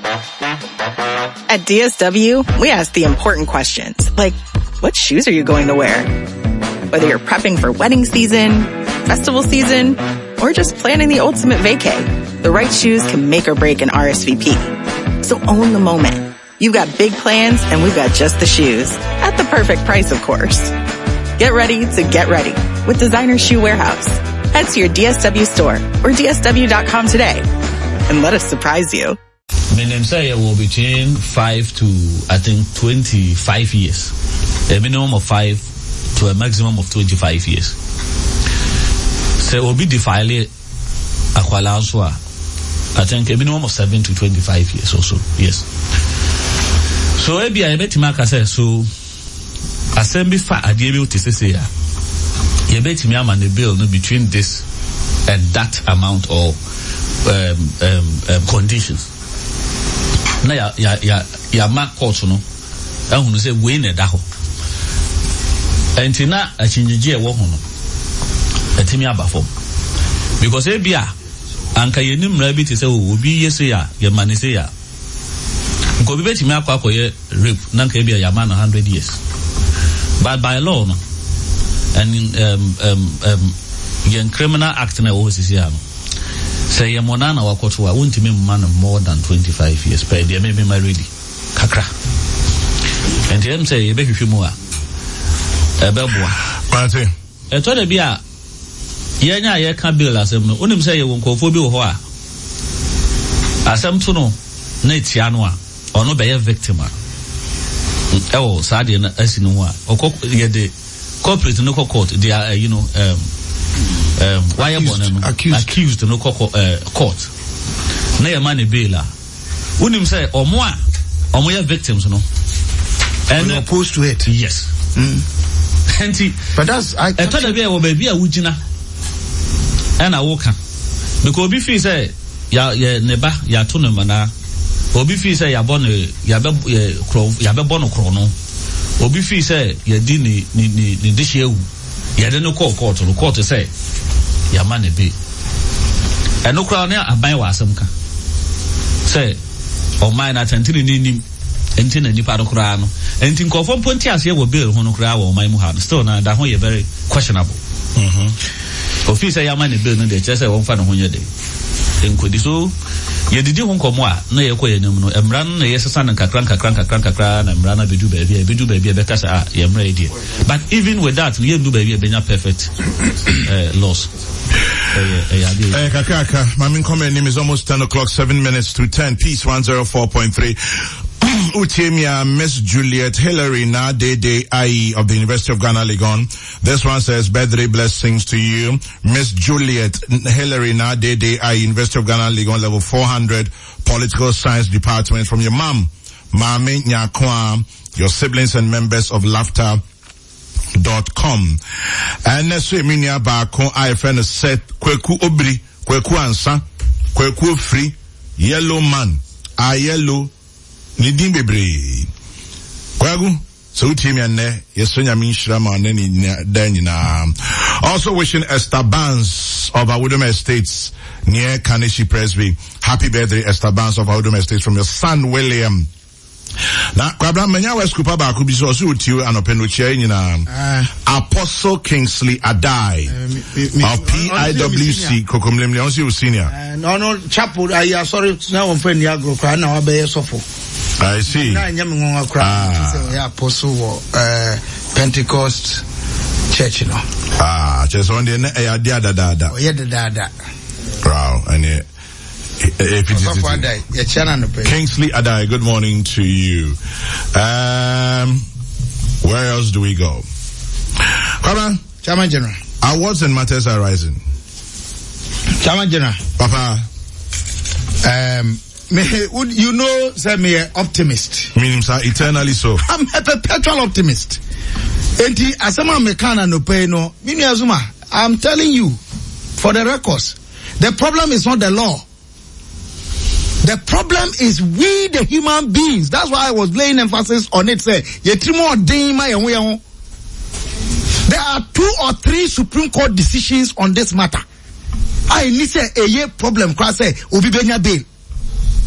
At DSW, we ask the important questions, like, what shoes are you going to wear? Whether you're prepping for wedding season, festival season, or just planning the ultimate vacay, the right shoes can make or break an RSVP. So own the moment. You've got big plans, and we've got just the shoes. At the perfect price, of course. Get ready to get ready with Designer Shoe Warehouse. Head to your DSW store or DSW.com today and let us surprise you. My name say will between 5 to I think 25 years. A minimum of 5 to a maximum of 25 years. So will be defiled aqualanswa. I think a minimum of 7 to 25 years also. Yes. So maybe I bet Mark say so assembly for adiebi utise ya. You bet me am on the bill no between this and that amount or conditions. Na ya mark court no ehunu say we na da ho enti na achinjije wo ho no etimi aba fom because e bia anka yenim ra bi te say obi yese ya ye mane say ya nko bi betimi akwakoye rape na nka bia ya man 100 years but by law no and yen criminal act na wo sisi ya no say ye monana wakoto wa wontimi man more than 25 years per dia maybe married kakra and him say ye be hwehwemu a ebeboa party eto de bia ye nya ye ka bill asem no onim say ye wonkofo bi wo ho a asem to no na etia no a ono be ye victim a sad na asinu ho a okọ ye de corporate no court they are why accused no court na your man bail unim say omo ya victims no and opposed to it. Yes. But that's I told the bear baby a wujina and I walk because obi feel say ya neba ya to no mana obi feel say ya born ya be born kro no obi feel say ya di ni dishi ewu ya de no court say ya man be and no crowd na aban wa asem ka say o man atentini ni enti na nipa dokura no enti nkofo ponti ase wo bill ho no kura wo man mu ha still na da ho ye very questionable officer ya man bill no de che say won fa no ho ye de enkodi so ye didi ho nkomo a na ye koye nem no emra no ye sesa na kakran na emra na bedu ba bia be kasa a ye emra e but even with that ye do ba bia benya perfect loss kakaka my comment name is almost 10 o'clock 7 minutes to 10 Peace 104.3 Utemia Miss Juliet Hillary Na Dede IE of the University of Ghana Legon. This one says birthday blessings to you, Miss Juliet Hillary Na Dede IE University of Ghana Legon level 400 Political Science Department from your mom, Mame Nyakwa, your siblings and members of Laughter.com. And next week minia baako I friend set Kweku Obri, Kweku Ansa, Kweku Free, Yellow Man, a yellow Nidim bebre. Kwagu, so utimi ane, yeso nyami nshirama ane ni denina. Also wishing Esther Barnes of Awudome Estates near Kaneshi Presby. Happy birthday, Esther Barnes of Awudome Estates from your son William. Na kwabra menya West Kupa ba ku bi so utiu anopenu chia nyina. Apostle Kingsley Adai of PIWC Kokomlemle onsi senior. No chapel I sorry na won friend ya gro kwa na wa be sofo. I see. Na nyame ngon akra ya apostle Pentecost church no. Just on the ya dia da. O ye da. Wow, and Kingsley Adai, good morning to you. Where else do we go? Chairman General. Awards and matters are rising. Chairman General. Papa. You know, say me an optimist. Meaning, sir, eternally so. I'm a perpetual optimist. Enti asema mekana no pay no. Mimi Azuma, I'm telling you, for the records, the problem is not the law. The problem is we, the human beings. That's why I was laying emphasis on it. Say, there are 2 or 3 Supreme Court decisions on this matter. I need say a year problem. Class say, Obi Benya bail.